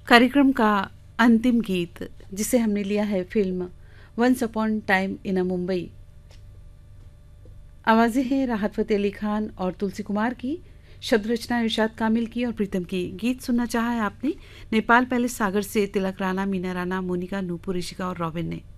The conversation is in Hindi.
कार्यक्रम का अंतिम गीत जिसे हमने लिया है film once upon time in अ मुंबई। आवाज़ें हैं राहत फ़तेह अली खान और तुलसी कुमार की, शब्द रचना इरशाद कामिल की और प्रीतम की। गीत सुनना चाहा है आपने नेपाल पैलेस सागर से तिलक राणा, मीना राणा, मोनिका, नूपुर, ऋषिका और रॉबिन ने।